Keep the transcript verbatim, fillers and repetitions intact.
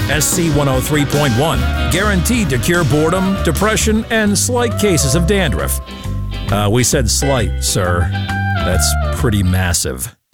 S C one oh three point one, guaranteed to cure boredom, depression, and slight cases of dandruff. Uh, we said slight, sir. That's pretty massive.